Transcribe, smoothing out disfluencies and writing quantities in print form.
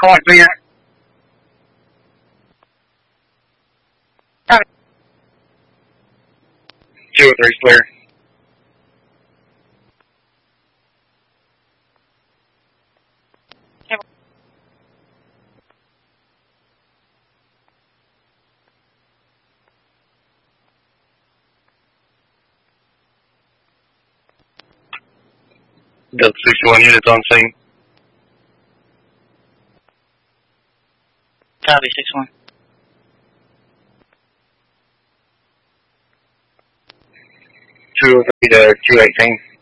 point clear. Copy. 203's clear. Delta 61 units on scene. Copy, 6-1. 203 to 218.